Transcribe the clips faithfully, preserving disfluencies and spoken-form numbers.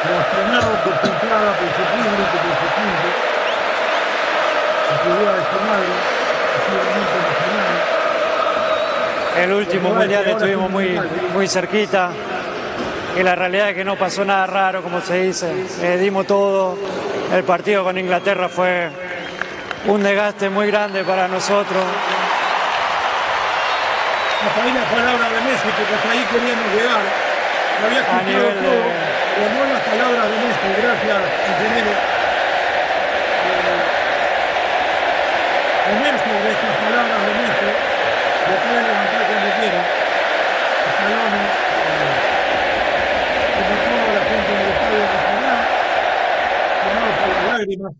ovacionado por su entrada, por su público, por su gente, la figura de su madre, posiblemente emocional. El último mundial estuvimos muy, muy cerquita y la realidad es que no pasó nada raro, como se dice. Eh, dimos todo. El partido con Inglaterra fue un desgaste muy grande para nosotros. Hasta ahí las palabras de Messi, porque hasta ahí queríamos llegar. Lo había escuchado A nivel todo, de- pero no las palabras de Messi. Gracias, ingeniero. Eh, comerse de estas palabras de Messi, lo pueden levantar cuando quiera. Escalones, eh, como toda la gente del Estadio Nacional, tomado por las lágrimas.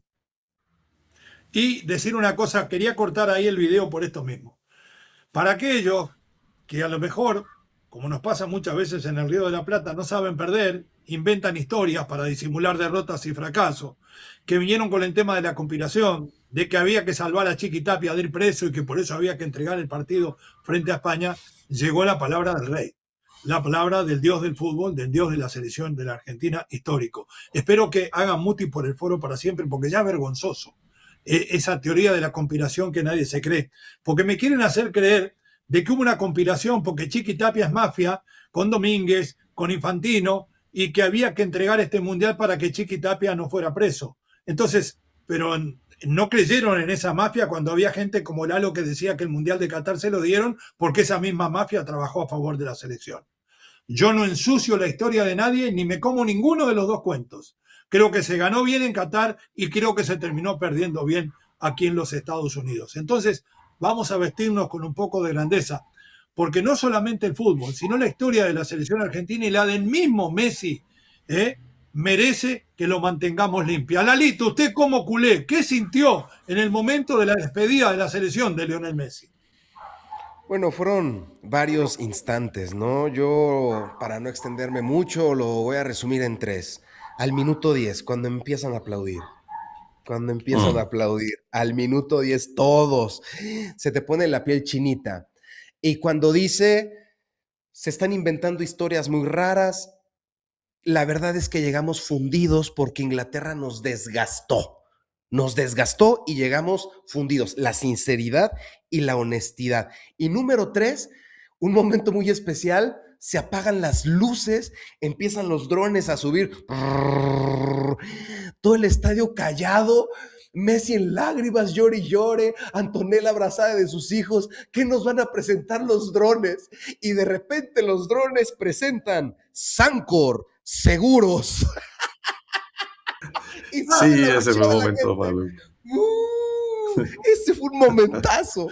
Y decir una cosa, quería cortar ahí el video por esto mismo. Para aquellos que a lo mejor, como nos pasa muchas veces en el Río de la Plata, no saben perder, inventan historias para disimular derrotas y fracasos, que vinieron con el tema de la conspiración, de que había que salvar a Chiqui Tapia de ir preso y que por eso había que entregar el partido frente a España, llegó la palabra del rey, la palabra del dios del fútbol, del dios de la selección de la Argentina histórico. Espero que hagan muti por el foro para siempre, porque ya es vergonzoso eh, esa teoría de la conspiración que nadie se cree, porque me quieren hacer creer de que hubo una conspiración porque Chiqui Tapia es mafia con Domínguez, con Infantino, y que había que entregar este mundial para que Chiqui Tapia no fuera preso. Entonces, pero no creyeron en esa mafia cuando había gente como Lalo que decía que el mundial de Qatar se lo dieron porque esa misma mafia trabajó a favor de la selección. Yo no ensucio la historia de nadie ni me como ninguno de los dos cuentos. Creo que se ganó bien en Qatar y creo que se terminó perdiendo bien aquí en los Estados Unidos. Entonces, vamos a vestirnos con un poco de grandeza, porque no solamente el fútbol, sino la historia de la selección argentina y la del mismo Messi, ¿eh? merece que lo mantengamos limpia. Lalito, usted como culé, ¿qué sintió en el momento de la despedida de la selección de Lionel Messi? Bueno, fueron varios instantes, ¿no? Yo, para no extenderme mucho, lo voy a resumir en tres. Al minuto diez, cuando empiezan a aplaudir. Cuando empiezan a aplaudir. Al minuto diez, todos. Se te pone la piel chinita. Y cuando dice, se están inventando historias muy raras, la verdad es que llegamos fundidos porque Inglaterra nos desgastó. Nos desgastó y llegamos fundidos. La sinceridad y la honestidad. Y número tres, un momento muy especial, se apagan las luces, empiezan los drones a subir. Todo el estadio callado, Messi en lágrimas, llore y llore, Antonella abrazada de sus hijos. ¿Qué nos van a presentar los drones? Y de repente los drones presentan Sancor Seguros. Y sí, ese fue un momento, Pablo. Uh, ese fue un momentazo.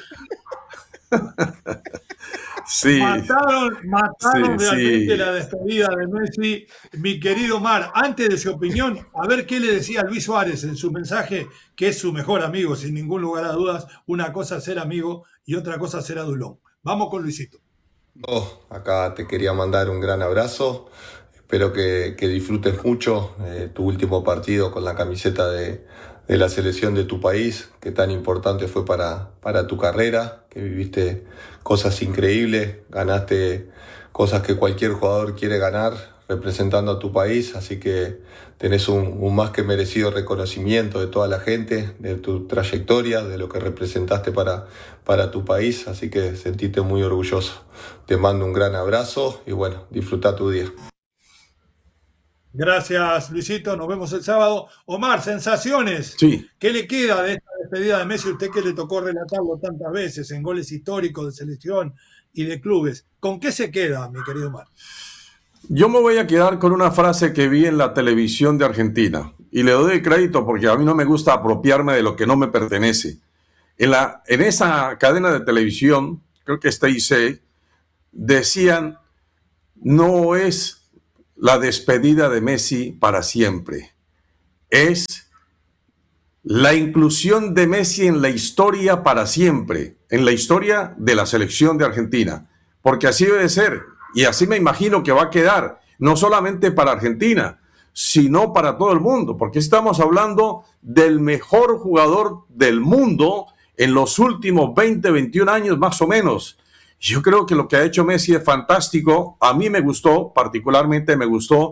Sí. Mataron, mataron Sí, realmente sí. la despedida de Messi. Mi querido Mar, antes de su opinión, a ver qué le decía Luis Suárez en su mensaje, que es su mejor amigo, sin ningún lugar a dudas. Una cosa es ser amigo y otra cosa es ser adulón. Vamos con Luisito. Oh, acá te quería mandar un gran abrazo. Espero que, que disfrutes mucho eh, tu último partido con la camiseta de, de la selección de tu país, que tan importante fue para, para tu carrera, que viviste cosas increíbles, ganaste cosas que cualquier jugador quiere ganar representando a tu país, así que tenés un, un más que merecido reconocimiento de toda la gente, de tu trayectoria, de lo que representaste para, para tu país, así que sentite muy orgulloso. Te mando un gran abrazo y bueno, disfruta tu día. Gracias, Luisito. Nos vemos el sábado. Omar, sensaciones. Sí. ¿Qué le queda de esta despedida de Messi? Usted que le tocó relatarlo tantas veces en goles históricos de selección y de clubes. ¿Con qué se queda, mi querido Omar? Yo me voy a quedar con una frase que vi en la televisión de Argentina y le doy crédito porque a mí no me gusta apropiarme de lo que no me pertenece. En, la, en esa cadena de televisión, creo que está I C, decían, no es la despedida de Messi para siempre, es la inclusión de Messi en la historia para siempre, en la historia de la selección de Argentina, porque así debe ser, y así me imagino que va a quedar, no solamente para Argentina, sino para todo el mundo, porque estamos hablando del mejor jugador del mundo en los últimos veinte, veintiún años más o menos. Yo creo que lo que ha hecho Messi es fantástico. A mí me gustó, particularmente me gustó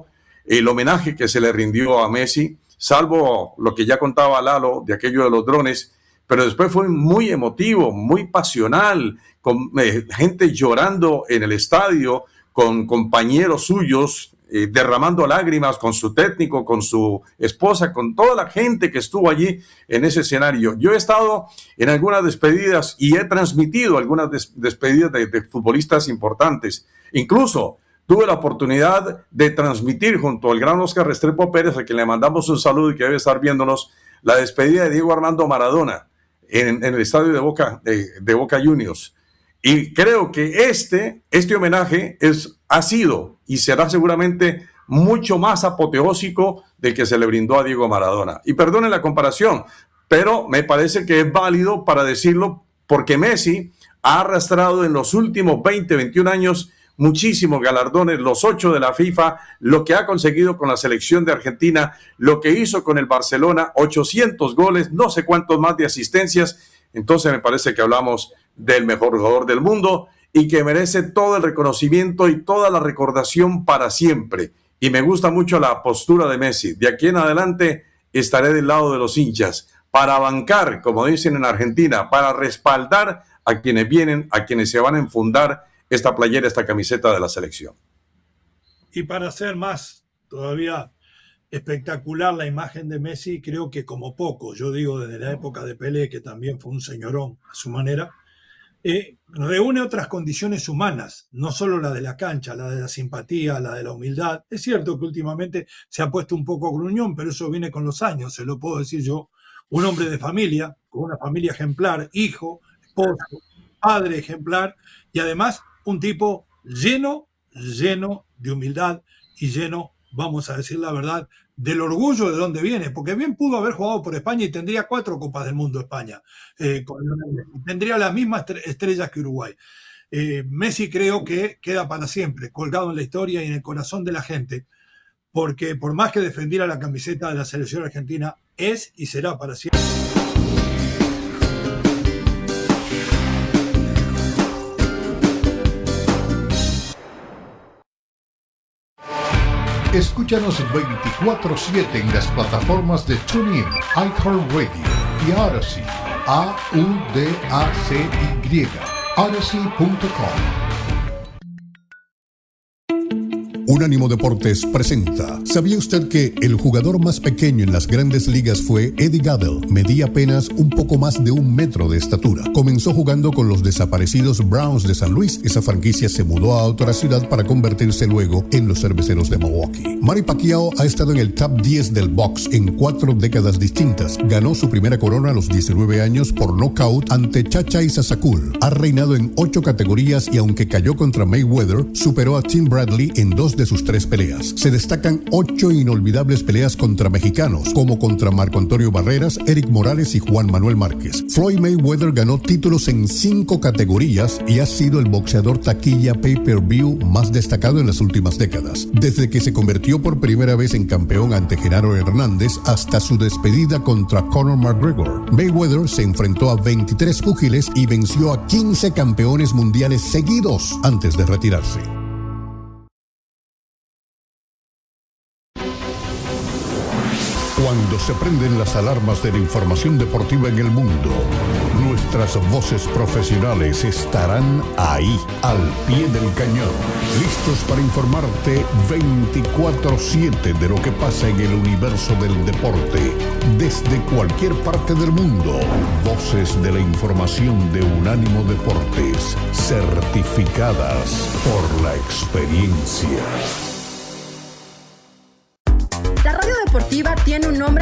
el homenaje que se le rindió a Messi, salvo lo que ya contaba Lalo de aquello de los drones, pero después fue muy emotivo, muy pasional, con eh, gente llorando en el estadio, con compañeros suyos eh, derramando lágrimas, con su técnico, con su esposa, con toda la gente que estuvo allí en ese escenario. Yo he estado en algunas despedidas y he transmitido algunas des- despedidas de, de futbolistas importantes. Incluso tuve la oportunidad de transmitir junto al gran Oscar Restrepo Pérez, a quien le mandamos un saludo y que debe estar viéndonos, la despedida de Diego Armando Maradona en, en el estadio de Boca, de, de Boca Juniors. Y creo que este, este homenaje es, ha sido y será seguramente mucho más apoteósico del que se le brindó a Diego Maradona. Y perdonen la comparación, pero me parece que es válido para decirlo porque Messi ha arrastrado en los últimos veinte, veintiún años muchísimos galardones, los ocho de la FIFA, lo que ha conseguido con la selección de Argentina, lo que hizo con el Barcelona, ochocientos goles, no sé cuántos más de asistencias. Entonces me parece que hablamos del mejor jugador del mundo y que merece todo el reconocimiento y toda la recordación para siempre. Y me gusta mucho la postura de Messi. De aquí en adelante estaré del lado de los hinchas para bancar, como dicen en Argentina, para respaldar a quienes vienen, a quienes se van a enfundar esta playera, esta camiseta de la selección. Y para hacer más todavía espectacular la imagen de Messi, creo que como poco, yo digo desde la época de Pelé, que también fue un señorón a su manera, eh, reúne otras condiciones humanas, no solo la de la cancha, la de la simpatía, la de la humildad. Es cierto que últimamente se ha puesto un poco gruñón, pero eso viene con los años, se lo puedo decir yo. Un hombre de familia, con una familia ejemplar, hijo, esposo, padre ejemplar, y además un tipo lleno, lleno de humildad y lleno, vamos a decir la verdad, del orgullo de dónde viene, porque bien pudo haber jugado por España y tendría cuatro Copas del Mundo España, eh, con tendría las mismas estrellas que Uruguay. Eh, Messi creo que queda para siempre, colgado en la historia y en el corazón de la gente, porque por más que defendiera la camiseta de la selección argentina, es y será para siempre. Escúchanos veinticuatro siete en las plataformas de TuneIn, iHeartRadio y Odyssey. A U D A C Y. Odyssey punto com. Unánimo Deportes presenta. ¿Sabía usted que el jugador más pequeño en las grandes ligas fue Eddie Gaedel? Medía apenas un poco más de un metro de estatura. Comenzó jugando con los desaparecidos Browns de San Luis. Esa franquicia se mudó a otra ciudad para convertirse luego en los Cerveceros de Milwaukee. Manny Pacquiao ha estado en el top diez del box en cuatro décadas distintas. Ganó su primera corona a los diecinueve años por nocaut ante Chacha y Sasakul. Ha reinado en ocho categorías y aunque cayó contra Mayweather, superó a Tim Bradley en dos de sus tres peleas. Se destacan ocho inolvidables peleas contra mexicanos, como contra Marco Antonio Barreras, Eric Morales y Juan Manuel Márquez. Floyd Mayweather ganó títulos en cinco categorías y ha sido el boxeador taquilla pay-per-view más destacado en las últimas décadas. Desde que se convirtió por primera vez en campeón ante Genaro Hernández hasta su despedida contra Conor McGregor, Mayweather se enfrentó a veintitrés púgiles y venció a quince campeones mundiales seguidos antes de retirarse. Cuando se prenden las alarmas de la información deportiva en el mundo, nuestras voces profesionales estarán ahí, al pie del cañón, listos para informarte veinticuatro siete de lo que pasa en el universo del deporte, desde cualquier parte del mundo. Voces de la información de Unánimo Deportes, certificadas por la experiencia. La radio deportiva tiene un nombre